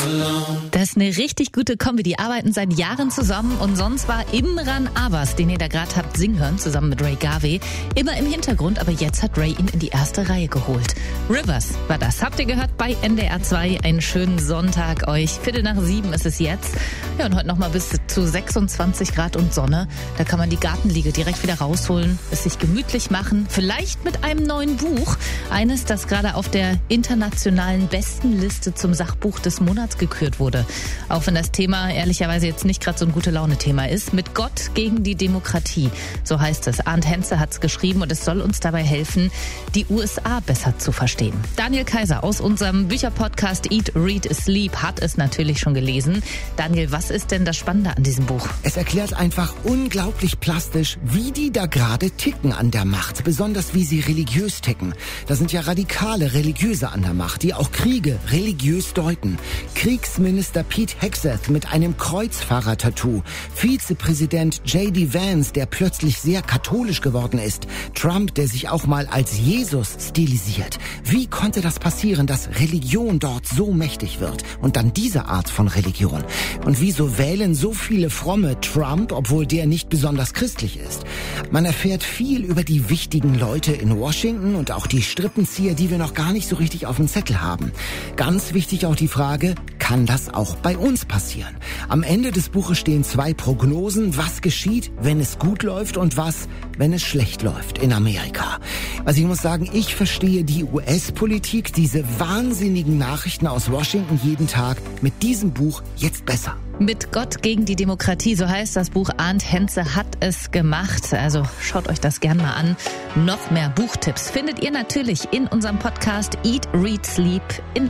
Das ist eine richtig gute Kombi. Die arbeiten seit Jahren zusammen und sonst war Imran Abbas, den ihr da gerade habt singen hören, zusammen mit Ray Garvey, immer im Hintergrund, aber jetzt hat Ray ihn in die erste Reihe geholt. Rivers war das. Habt ihr gehört bei NDR 2. Einen schönen Sonntag euch. 6:45 ist es jetzt. Ja, und heute nochmal bis zu 26 Grad und Sonne. Da kann man die Gartenliege direkt wieder rausholen, es sich gemütlich machen, vielleicht mit einem neuen Buch. Eines, das gerade auf der internationalen Bestenliste zum Sachbuch des Monats gekürt wurde. Auch wenn das Thema ehrlicherweise jetzt nicht gerade so ein Gute-Laune-Thema ist. Mit Gott gegen die Demokratie, so heißt es. Arndt Henze hat es geschrieben und es soll uns dabei helfen, die USA besser zu verstehen. Daniel Kaiser aus unserem Bücherpodcast Eat, Read, Sleep hat es natürlich schon gelesen. Daniel, was ist denn das Spannende an diesem Buch? Es erklärt einfach unglaublich plastisch, wie die da gerade ticken an der Macht. Besonders wie sie religiös ticken. Da sind ja radikale Religiöse an der Macht, die auch Kriege religiös deuten. Kriegsminister Pete Hegseth mit einem Kreuzfahrer-Tattoo. Vizepräsident J.D. Vance, der plötzlich sehr katholisch geworden ist. Trump, der sich auch mal als Jesus stilisiert. Wie konnte das passieren, dass Religion dort so mächtig wird? Und dann diese Art von Religion. Und wieso wählen so viele Fromme Trump, obwohl der nicht besonders christlich ist? Man erfährt viel über die wichtigen Leute in Washington und auch die Strippenzieher, die wir noch gar nicht so richtig auf dem Zettel haben. Ganz wichtig auch die Frage, kann das auch bei uns passieren? Am Ende des Buches stehen 2 Prognosen, was geschieht, wenn es gut läuft und was, wenn es schlecht läuft in Amerika. Also ich muss sagen, ich verstehe die US-Politik, diese wahnsinnigen Nachrichten aus Washington jeden Tag mit diesem Buch jetzt besser. Mit Gott gegen die Demokratie, so heißt das Buch. Arndt Henze hat es gemacht. Also schaut euch das gern mal an. Noch mehr Buchtipps findet ihr natürlich in unserem Podcast Eat, Read, Sleep in